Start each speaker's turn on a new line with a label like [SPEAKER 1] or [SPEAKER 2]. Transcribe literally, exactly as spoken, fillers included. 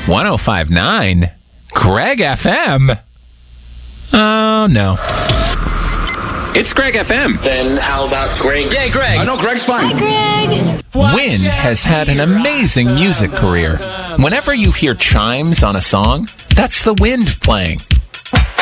[SPEAKER 1] one oh five point nine? Greg F M? Oh, no. It's Greg F M.
[SPEAKER 2] Then how about Greg?
[SPEAKER 3] Yeah, Greg.
[SPEAKER 4] I know Greg's fine.
[SPEAKER 5] Hi, Greg.
[SPEAKER 1] Wind has had an amazing music career. Whenever you hear chimes on a song, that's the wind playing.